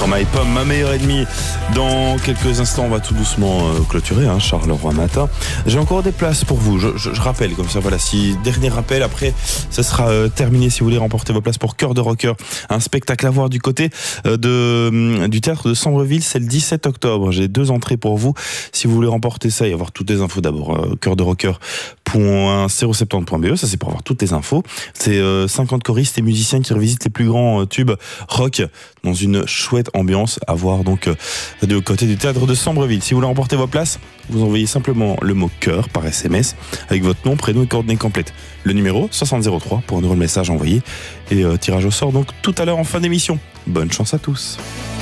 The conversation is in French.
Stromae et Pomme, ma meilleure ennemie. Dans quelques instants, on va tout doucement clôturer, Charleroi Matin. J'ai encore des places pour vous. Je rappelle, comme ça, voilà. Si dernier rappel, après, ça sera terminé. Si vous voulez remporter vos places pour Cœur de Rocker, un spectacle à voir du côté du théâtre de Sambreville, c'est le 17 octobre. J'ai 2 entrées pour vous. Si vous voulez remporter ça et avoir toutes les infos, d'abord, cœurderocker.070.be, ça c'est pour avoir toutes les infos. C'est 50 choristes et musiciens qui revisitent les plus grands tubes rock dans une chouette ambiance à voir donc de côté du théâtre de Sambreville. Si vous voulez remporter vos places, vous envoyez simplement le mot cœur par SMS avec votre nom, prénom et coordonnées complètes. Le numéro 6003 pour un nouveau message envoyé et tirage au sort donc tout à l'heure en fin d'émission. Bonne chance à tous.